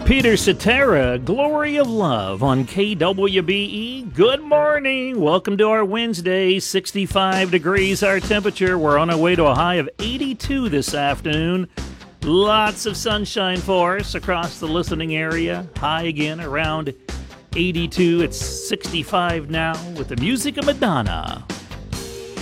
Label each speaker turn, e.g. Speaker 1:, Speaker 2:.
Speaker 1: Peter Cetera, Glory of Love on KWBE. Good morning. Welcome to our Wednesday. 65 degrees our temperature. We're on our way to a high of 82 this afternoon. Lots of sunshine for us across the listening area. High again around 82. It's 65 now with the music of Madonna.